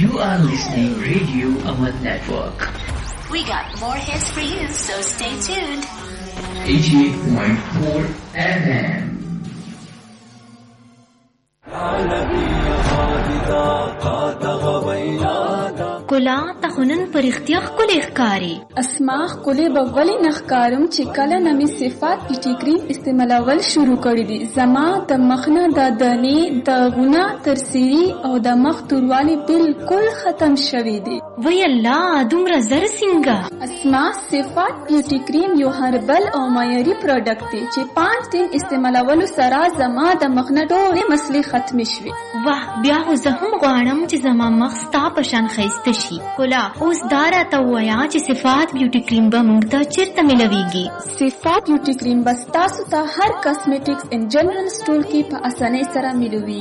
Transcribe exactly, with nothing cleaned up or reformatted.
You are listening Radio Aman Network. We got more hits for you, so stay tuned. eighty-eight point four F M. کلا تخنن پر اختیاخ کل اخکاری اسماخ کلی بولی نخکارم چې کله نمی صفات پیټی کریم استعمالول شروع کړی دي. زما د مخنه د دانی د غنا ترسیری او د مخ توروالی بالکل ختم شوی دي. وی الله دومره زر څنګه؟ اسما صفات بیوټی کریم یو هربل او معیاري پروډکټ دی چې پانچ دن استعمالولو سره زما د مخنه ټولې مسلې ختم شوي. واه بیا خو زه هم غواړم چې زما مخ ستا په شان ښایسته شي. کلا اوس دا راته ووایه چې صفات بیوټي کریم به موږ ته چېرته میلویږي؟ صفات بیوټي کریم به ستاسو ته هر کاسمیټکس ان جنرال سټور کې په اسانۍ سره میلوي.